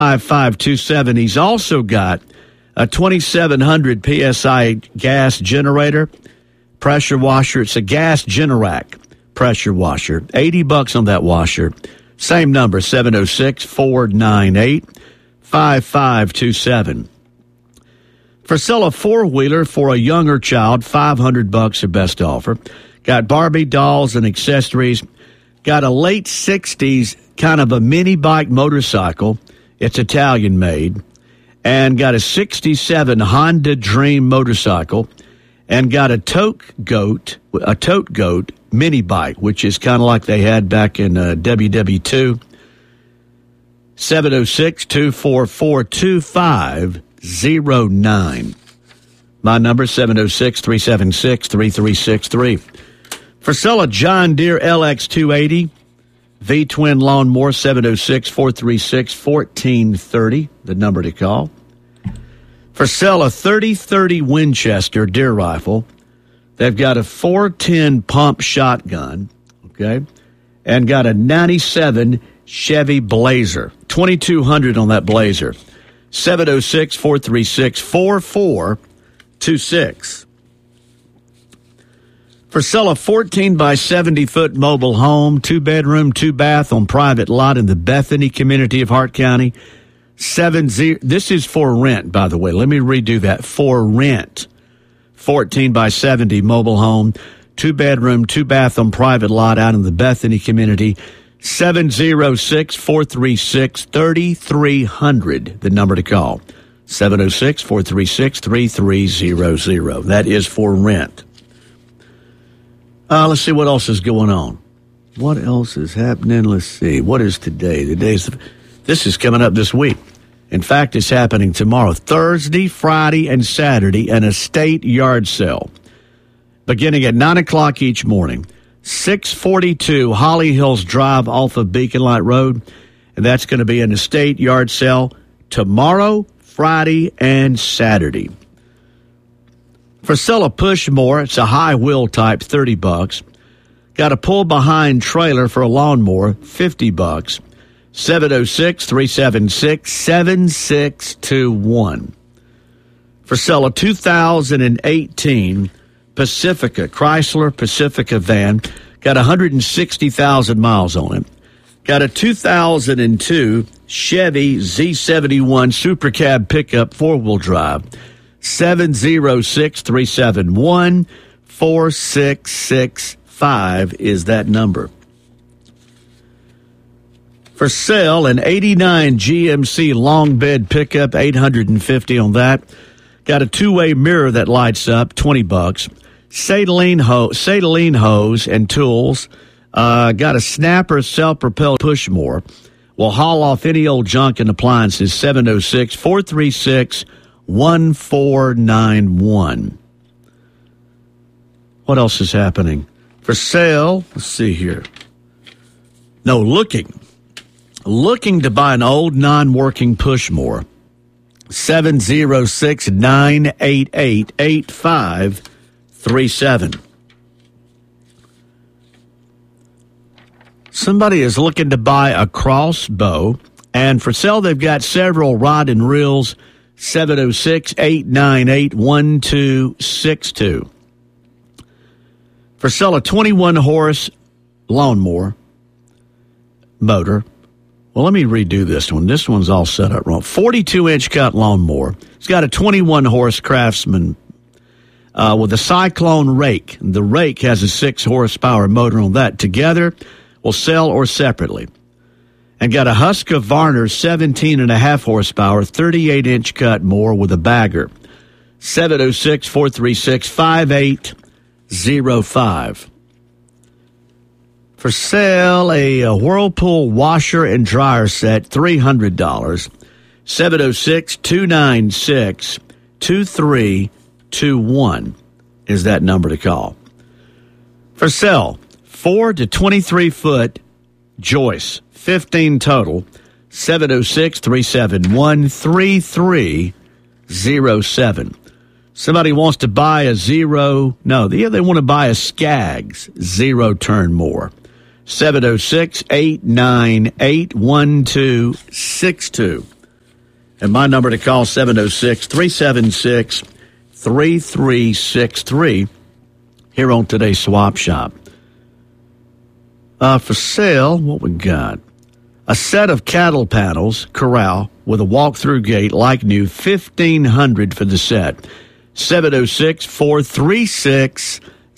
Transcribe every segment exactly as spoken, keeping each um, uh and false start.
five five two seven. He's also got a twenty-seven hundred P S I gas generator, pressure washer. It's a gas Generac pressure washer. eighty bucks on that washer. Same number, seven oh six, four nine eight, five five two seven. For sale a four-wheeler for a younger child, five hundred bucks, the best offer. Got Barbie dolls and accessories. Got a late sixties kind of a mini bike motorcycle. It's Italian made. And got a sixty-seven Honda Dream motorcycle. And got a tote goat, a tote goat mini bike, which is kind of like they had back in uh, W W two. seven oh six, two four four, two five oh nine. My number, seven oh six, three seven six, three three six three. For sale, a John Deere L X two eighty V-twin lawnmower, seven oh six, four three six, one four three oh, the number to call. For sale, a thirty thirty Winchester deer rifle. They've got a four ten pump shotgun, okay, and got a ninety-seven Chevy Blazer. twenty-two hundred on that Blazer. seven oh six, four three six, four four two six. For sale, a fourteen by seventy foot mobile home, two bedroom, two bath on private lot in the Bethany community of Hart County. Seven zero. This is for rent, by the way. Let me redo that. For rent. fourteen by seventy mobile home, two bedroom, two bath on private lot out in the Bethany community. seven oh six, four three six, three three hundred, the number to call. seven oh six, four three six, three three hundred. That is for rent. Uh, let's see what else is going on. What else is happening? Let's see. What is today? Today's this is coming up this week. In fact, it's happening tomorrow, Thursday, Friday, and Saturday, an estate yard sale. Beginning at nine o'clock each morning. six forty-two Holly Hills Drive off of Beacon Light Road. And that's going to be an estate yard sale tomorrow, Friday, and Saturday. For sale a Pushmore, it's a high wheel type, thirty bucks. Got a pull behind trailer for a lawnmower, fifty bucks. seven oh six, three seven six, seven six two one. For sale a two thousand eighteen Pacifica, Chrysler Pacifica van. Got one hundred sixty thousand miles on it. Got a two thousand two Chevy Z seventy-one Super Cab pickup four-wheel drive. seven oh six, three seven one, four six six five is that number. For sale, an eighty-nine G M C long bed pickup, eight hundred fifty on that. Got a two-way mirror that lights up, twenty bucks. Sadaline, ho- Sadaline hose and tools. Uh, got a Snapper self-propelled Pushmore. Will haul off any old junk and appliances, seven oh six, four three six, one four nine one. What else is happening? For sale, let's see here. No, looking. Looking to buy an old non-working Pushmore. seven oh six, nine eight eight, eight five three seven. Somebody is looking to buy a crossbow, and for sale they've got several rod and reels. seven oh six, eight nine eight, one two six two. For sale a twenty-one horse lawnmower motor. Well, let me redo this one. This one's all set up wrong. forty-two inch cut lawnmower. It's got a twenty-one horse Craftsman uh, with a Cyclone rake. The rake has a six horsepower motor on that. Together, will sell or separately. And got a Husqvarna seventeen and a half horsepower, thirty-eight inch cut mower with a bagger. seven oh six, four three six, five eight oh five. For sale, a, a Whirlpool washer and dryer set, three hundred dollars. seven oh six, two nine six, two three two one is that number to call. For sale, four to twenty-three foot joists, fifteen total, seven oh six, three seven one, three three oh seven. Somebody wants to buy a zero, no, they, they want to buy a Skaggs zero turn mower. seven oh six, eight nine eight, one two six two. And my number to call, seven oh six, three seven six, three three six three, here on today's Swap Shop. Uh, for sale, what we got? A set of cattle panels, corral, with a walk-through gate, like new, fifteen hundred dollars for the set. seven oh six, four three six,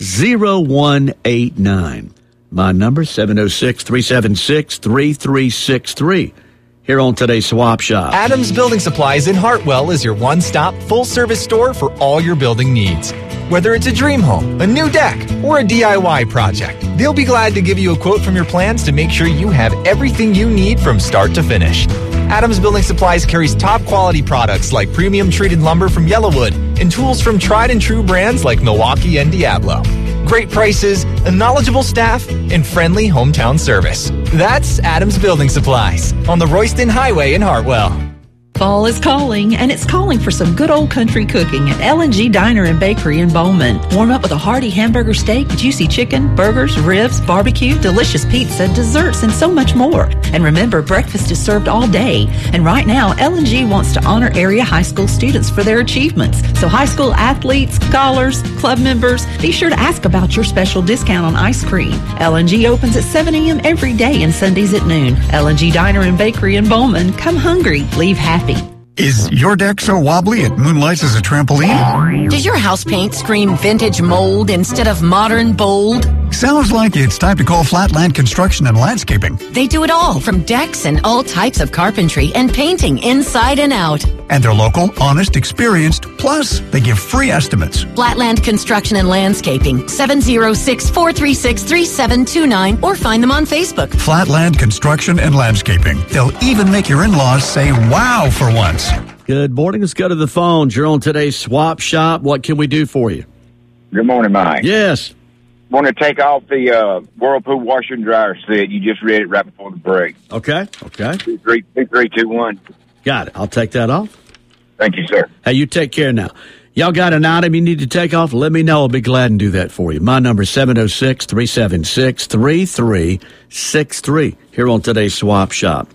oh one eight nine. My number, seven oh six, three seven six, three three six three. Here on today's Swap Shop. Adams Building Supplies in Hartwell is your one-stop, full-service store for all your building needs. Whether it's a dream home, a new deck, or a D I Y project, they'll be glad to give you a quote from your plans to make sure you have everything you need from start to finish. Adams Building Supplies carries top-quality products like premium treated lumber from Yellowwood and tools from tried-and-true brands like Milwaukee and Diablo. Great prices, a knowledgeable staff, and friendly hometown service. That's Adams Building Supplies on the Royston Highway in Hartwell. Fall is calling, and it's calling for some good old country cooking at L and G Diner and Bakery in Bowman. Warm up with a hearty hamburger steak, juicy chicken, burgers, ribs, barbecue, delicious pizza, desserts, and so much more. And remember, breakfast is served all day. And right now, L and G wants to honor area high school students for their achievements. So high school athletes, scholars, club members, be sure to ask about your special discount on ice cream. L and G opens at seven a.m. every day and Sundays at noon. L and G Diner and Bakery in Bowman. Come hungry, leave happy. Is your deck so wobbly it moonlights as a trampoline? Does your house paint scream vintage mold instead of modern bold? Sounds like it's time to call Flatland Construction and Landscaping. They do it all, from decks and all types of carpentry and painting inside and out. And they're local, honest, experienced, plus they give free estimates. Flatland Construction and Landscaping, seven oh six, four three six, three seven two nine, or find them on Facebook. Flatland Construction and Landscaping. They'll even make your in-laws say wow for once. Good morning. Let's go to the phones. You're on today's Swap Shop. What can we do for you? Good morning, Mike. Yes. Want to take off the uh, Whirlpool washer and dryer set. You just read it right before the break. Okay. Okay. Two, three, two, three, two, one. Got it. I'll take that off. Thank you, sir. Hey, you take care now. Y'all got an item you need to take off? Let me know. I'll be glad to do that for you. My number is seven oh six, three seven six, three three six three here on today's Swap Shop.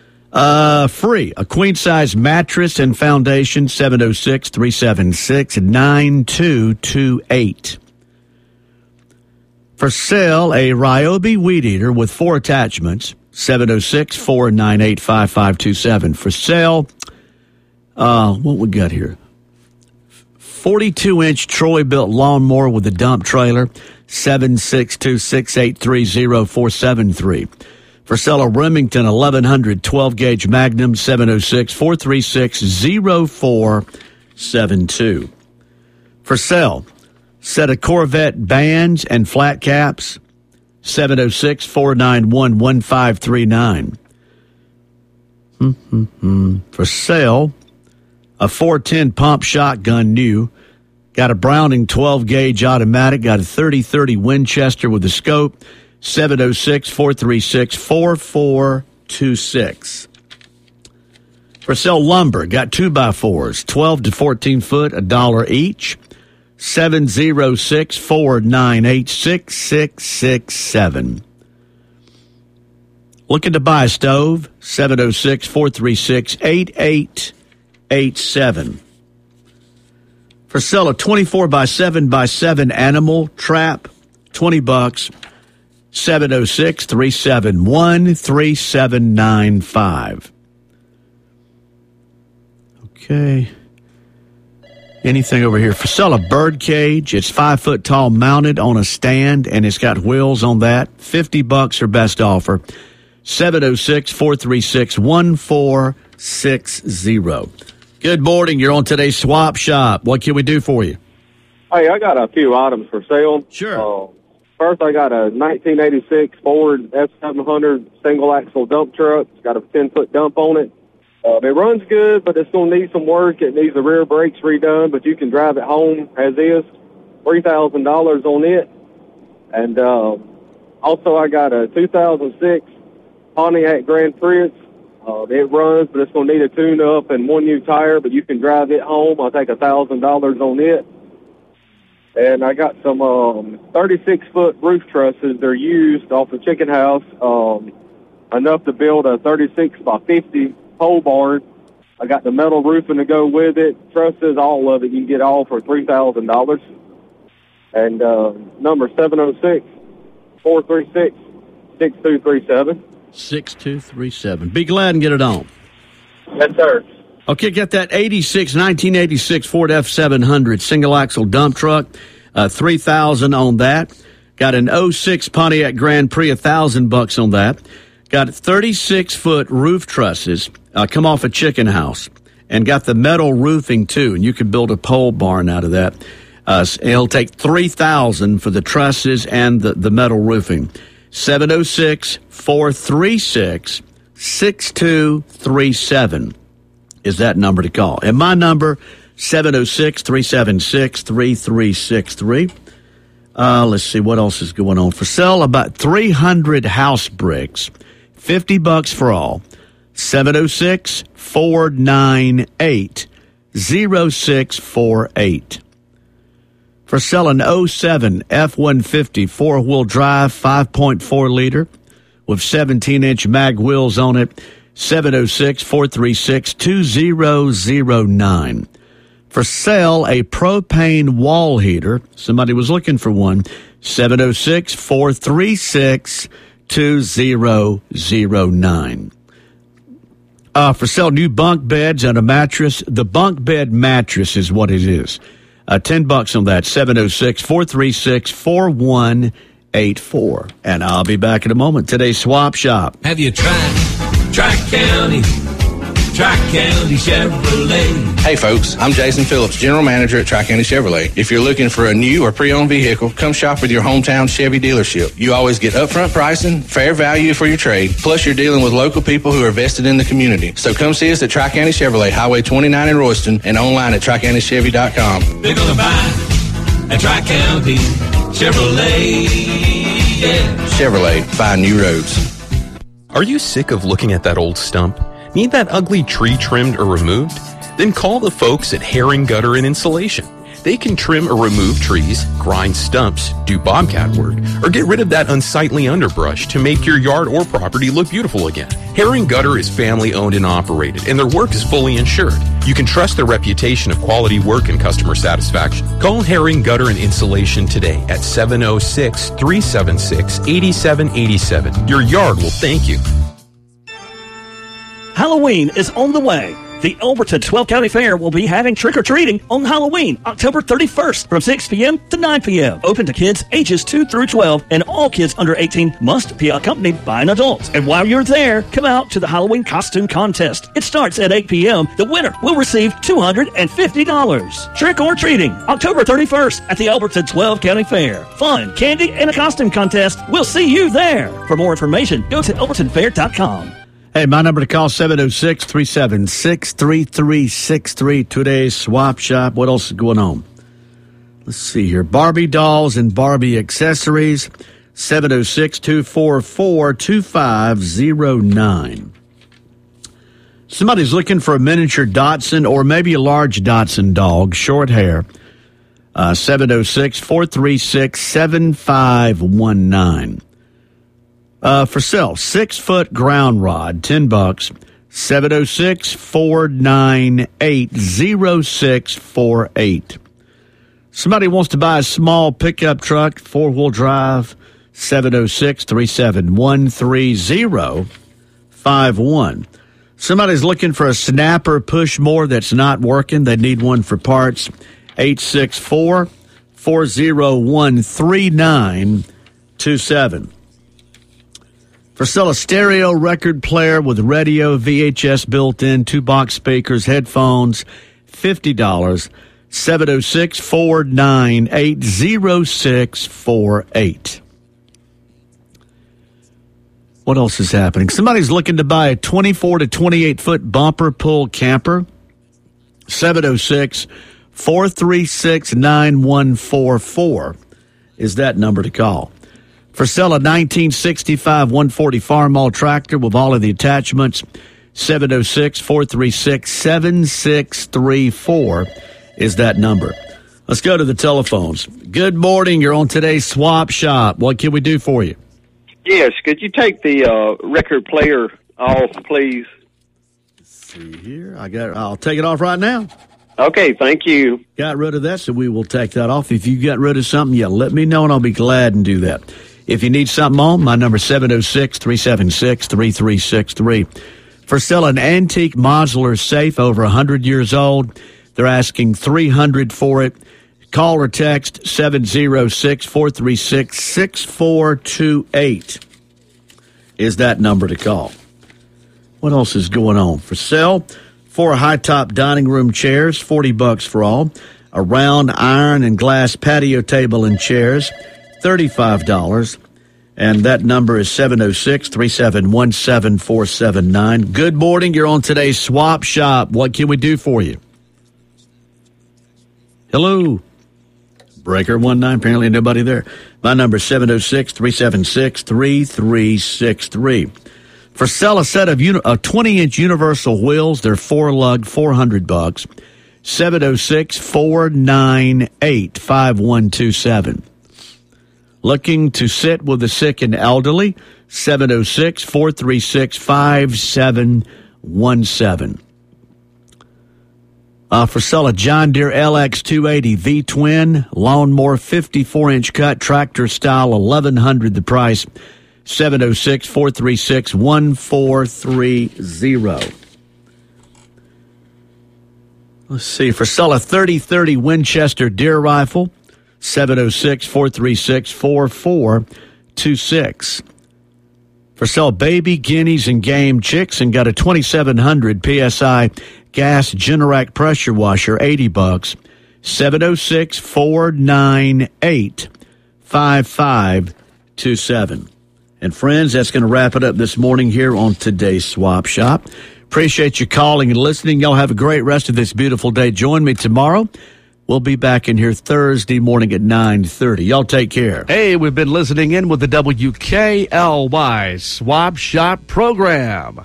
Uh, free, a queen-size mattress and foundation, seven oh six, three seven six, nine two two eight. For sale, a Ryobi Weed Eater with four attachments, seven oh six, four nine eight, five five two seven. For sale, uh, what we got here? forty-two inch Troy-built lawnmower with a dump trailer, seven six two, six eight three, oh four seven three. For sale, a Remington eleven hundred twelve gauge Magnum, seven oh six, four three six, oh four seven two. For sale, set of Corvette bands and flat caps, seven oh six, four nine one, one five three nine. Mm-hmm. For sale, a four ten pump shotgun new. Got a Browning twelve gauge automatic. Got a thirty thirty Winchester with a scope. seven oh six, four three six, four four two six. For sale, lumber. Got two by fours, twelve to fourteen foot, a dollar each. seven oh six, four nine eight, six six six seven. Looking to buy a stove? seven oh six, four three six, eight eight eight seven. For sale, a twenty-four by seven by seven animal trap, twenty bucks. seven oh six, three seven one, three seven nine five. Okay. Anything over here? For sale, a bird cage. It's five foot tall, mounted on a stand, and it's got wheels on that. fifty bucks or best offer. seven oh six, four three six, one four six zero. Good morning. You're on today's Swap Shop. What can we do for you? Hey, I got a few items for sale. Sure. Uh, first, I got a nineteen eighty-six Ford F seven hundred single-axle dump truck. It's got a ten-foot dump on it. Uh, it runs good, but it's going to need some work. It needs the rear brakes redone, but you can drive it home as is. three thousand dollars on it. And uh, also, I got a two thousand six Pontiac Grand Prix. Uh, it runs, but it's going to need a tune-up and one new tire, but you can drive it home. I'll take one thousand dollars on it. And I got some um, thirty-six foot roof trusses. They're used off the chicken house, um, enough to build a thirty-six by fifty pole barn. I got the metal roofing to go with it, trusses, all of it. You can get all for three thousand dollars. And uh, number seven oh six, four three six, six two three seven. six two three seven. Be glad and get it on. Yes, sir. Okay, get that eighty-six, nineteen eighty-six Ford F seven hundred single-axle dump truck, uh, three thousand dollars on that. Got an oh six Pontiac Grand Prix, one thousand bucks on that. Got thirty-six foot roof trusses, uh, come off a chicken house, and got the metal roofing, too, and you could build a pole barn out of that. Uh, it'll take three thousand dollars for the trusses and the, the metal roofing. seven oh six, four three six, six two three seven is that number to call. And my number, seven oh six, three seven six, three three six three. Uh, let's see, what else is going on? For sale, about three hundred house bricks, fifty bucks for all. seven oh six, four nine eight, oh six four eight. For selling oh seven F one fifty four-wheel drive, five point four liter with seventeen inch mag wheels on it, seven oh six, four three six, two oh oh nine. For sale, a propane wall heater. Somebody was looking for one. seven oh six, four three six, two oh oh nine. Uh, for sale, new bunk beds and a mattress. The bunk bed mattress is what it is. Uh, ten bucks on that. seven oh six, four three six, four one eight four. And I'll be back in a moment. Today's Swap Shop. Have you tried Tri-County? Tri-County Chevrolet. Hey folks, I'm Jason Phillips, General Manager at Tri-County Chevrolet. If you're looking for a new or pre-owned vehicle, come shop with your hometown Chevy dealership. You always get upfront pricing, fair value for your trade, plus you're dealing with local people who are vested in the community. So come see us at Tri-County Chevrolet, Highway twenty-nine in Royston, and online at tri county chevy dot com. They're gonna buy at Tri-County Chevrolet. Yeah. Chevrolet, find new roads. Are you sick of looking at that old stump? Need that ugly tree trimmed or removed? Then call the folks at Herring Gutter and Insulation. They can trim or remove trees, grind stumps, do bobcat work, or get rid of that unsightly underbrush to make your yard or property look beautiful again. Herring Gutter is family owned and operated, and their work is fully insured. You can trust their reputation of quality work and customer satisfaction. Call Herring Gutter and Insulation today at seven oh six, three seven six, eight seven eight seven. Your yard will thank you. Halloween is on the way. The Elberton twelve County Fair will be having trick-or-treating on Halloween, October thirty-first from six p.m. to nine p.m. Open to kids ages two through twelve, and all kids under eighteen must be accompanied by an adult. And while you're there, come out to the Halloween costume contest. It starts at eight p.m. The winner will receive two hundred fifty dollars. Trick-or-treating, October thirty-first at the Elberton twelve County Fair. Fun, candy, and a costume contest. We'll see you there. For more information, go to elberton fair dot com. Hey, my number to call, seven oh six, three seven six, three three six three. Today's Swap Shop. What else is going on? Let's see here. Barbie dolls and Barbie accessories, seven oh six, two four four, two five oh nine. Somebody's looking for a miniature Dachshund or maybe a large Dachshund dog, short hair. Uh, seven oh six, four three six, seven five one nine. Uh, for sale, six-foot ground rod, ten bucks, seven oh six, four nine eight, oh six four eight. Somebody wants to buy a small pickup truck, four-wheel drive, seven oh six, three seven one, three oh five one. Somebody's looking for a snapper push more that's not working. They need one for parts, eight six four, four oh one, three nine two seven. For sale, a stereo record player with radio, V H S built in, two box speakers, headphones, fifty dollars, seven oh six, four nine eight, oh six four eight. What else is happening? Somebody's looking to buy a twenty-four to twenty-eight foot bumper pull camper, seven oh six, four three six, nine one four four is that number to call. For sale, a nineteen sixty-five one forty Farmall tractor with all of the attachments, seven oh six, four three six, seven six three four is that number. Let's go to the telephones. Good morning. You're on today's Swap Shop. What can we do for you? Yes. Could you take the uh, record player off, please? see here. I got. I'll take it off right now. Okay, thank you. Got rid of that, so we will take that off. If you got rid of something, yeah, let me know, and I'll be glad to do that. If you need something on, my number is seven oh six, three seven six, three three six three. For sale, an antique modular safe over one hundred years old. They're asking three hundred dollars for it. Call or text seven oh six, four three six, six four two eight is that number to call. What else is going on? For sale, four high-top dining room chairs, forty bucks for all. A round iron and glass patio table and chairs, thirty-five dollars. And that number is seven oh six, three seven one, seven four seven nine. Good morning. You're on today's Swap Shop. What can we do for you? Hello. Breaker one nine. Apparently nobody there. My number is seven oh six, three seven six, three three six three. For sale, a set of uni- uh, twenty-inch universal wheels. They're four-lug, four hundred bucks. seven oh six, four nine eight, five one two seven. Looking to sit with the sick and elderly, seven oh six, four three six, five seven one seven. Uh, for sale, a John Deere L X two eighty V-twin, lawnmower, fifty-four inch cut, tractor style, eleven hundred dollars the price, seven oh six, four three six, one four three zero. Let's see, for sale, a thirty thirty Winchester Deer rifle, seven oh six, four three six, four four two six. For sale, baby guineas and game chicks, and got a twenty-seven hundred P S I gas Generac pressure washer, eighty bucks, seven oh six, four nine eight, five five two seven. And friends, that's going to wrap it up this morning here on today's Swap Shop. Appreciate you calling and listening. Y'all have a great rest of this beautiful day. Join me tomorrow. We'll be back in here Thursday morning at nine thirty. Y'all take care. Hey, we've been listening in with the W K L Y Swap Shop program.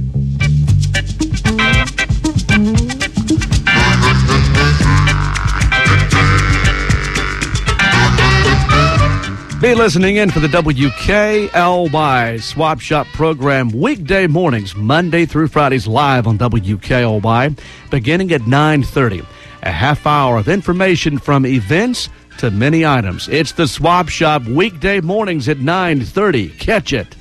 Be listening in for the W K L Y Swap Shop program weekday mornings, Monday through Fridays, live on W K L Y, beginning at nine thirty. A half hour of information from events to many items. It's the Swap Shop weekday mornings at nine thirty. Catch it.